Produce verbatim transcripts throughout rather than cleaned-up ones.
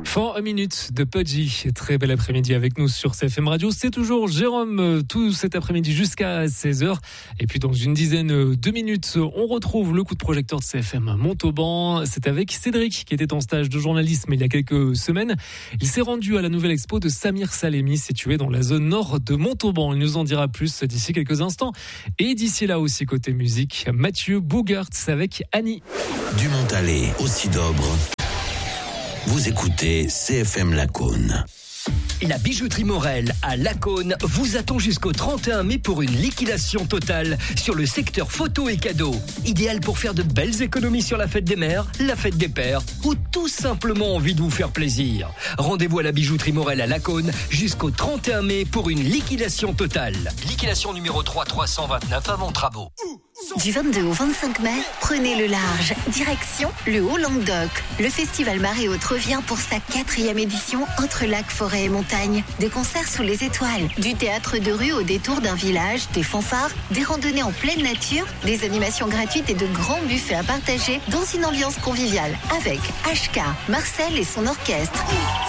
vingt minutes de Pudgy. Très bel après-midi avec nous sur C F M Radio. C'est toujours Jérôme tout cet après-midi jusqu'à seize heures. Et puis dans une dizaine de minutes, on retrouve le coup de projecteur de C F M Montauban. C'est avec Cédric qui était en stage de journalisme il y a quelques semaines. Il s'est rendu à la nouvelle expo de Samir Salemi située dans la zone nord de Montauban. Il nous en dira plus d'ici quelques instants. Et d'ici là aussi côté musique, Mathieu Bougart avec Annie. Du Montalet au Sidobre. Vous écoutez C F M Lacaune. La bijouterie Morel à Lacaune vous attend jusqu'au trente et un mai pour une liquidation totale sur le secteur photo et cadeaux. Idéal pour faire de belles économies sur la fête des mères, la fête des pères ou tout simplement envie de vous faire plaisir. Rendez-vous à la bijouterie Morel à Lacaune jusqu'au trente et un mai pour une liquidation totale. Liquidation numéro trois trois cent vingt-neuf avant travaux. Du vingt-deux au vingt-cinq mai, prenez le large. Direction le Haut-Languedoc. Le festival Marée Haute revient pour sa quatrième édition entre lacs, forêts et montagnes. Des concerts sous les étoiles, du théâtre de rue au détour d'un village, des fanfares, des randonnées en pleine nature, des animations gratuites et de grands buffets à partager dans une ambiance conviviale avec H K, Marcel et son orchestre.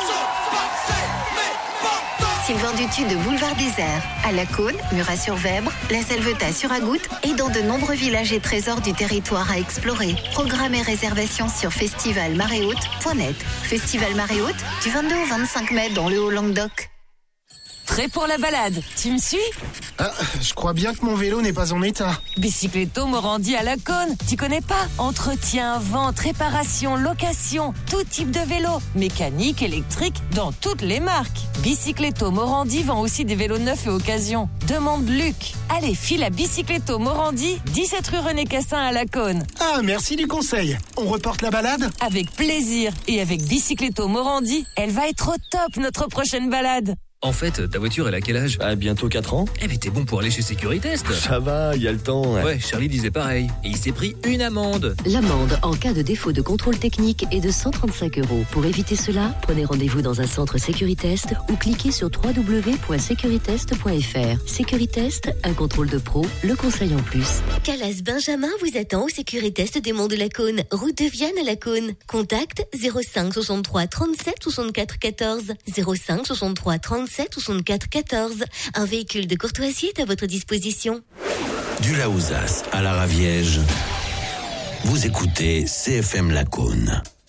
Sylvain Dutu de Boulevard Désert, à Lacaune, Murat-sur-Vèbre, La Selvetat sur Agoutte et dans de nombreux villages et trésors du territoire à explorer. Programme et réservation sur festival marée haute point net. Festival Marée Haute du vingt-deux au vingt-cinq mai dans le Haut-Languedoc. Prêt pour la balade? Tu me suis? Ah, je crois bien que mon vélo n'est pas en état. Bicycletto Morandi à Lacaune. Tu connais pas? Entretien, vente, réparation, location, tout type de vélo. Mécanique, électrique, dans toutes les marques. Bicycletto Morandi vend aussi des vélos neufs et occasions. Demande Luc. Allez, file à Bicycletto Morandi, dix-sept rue René Cassin à Lacaune. Ah, merci du conseil. On reporte la balade? Avec plaisir. Et avec Bicycletto Morandi, elle va être au top notre prochaine balade. En fait, ta voiture, elle a quel âge? Ah, bientôt quatre ans. Eh mais t'es bon pour aller chez Sécuritest. Ça va, il y a le temps. Ouais. ouais, Charlie disait pareil. Et il s'est pris une amende. L'amende en cas de défaut de contrôle technique est de cent trente-cinq euros. Pour éviter cela, prenez rendez-vous dans un centre Sécuritest ou cliquez sur w w w point sécuritest point f r. Sécuritest, un contrôle de pro, le conseil en plus. Calas Benjamin vous attend au Sécuritest des Monts de Lacaune, route de Vienne à Lacaune. Contact zéro cinq soixante-trois trente-sept soixante-quatre quatorze. zéro cinq soixante-trois trente-sept soixante-quatre quatorze. Un véhicule de courtoisie est à votre disposition. Du Laouzas à la Raviège, vous écoutez C F M Lacaune.